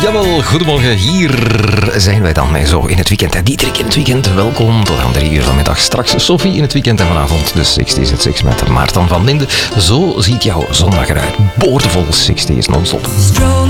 Jawel, goedemorgen. Hier zijn wij dan zo in het weekend. Diederik in het weekend. Welkom tot aan 3 uur vanmiddag. Straks Sophie in het weekend en vanavond de 60's at 6 met Maarten van Linden. Zo ziet jouw zondag eruit. Boordevol 60's non-stop.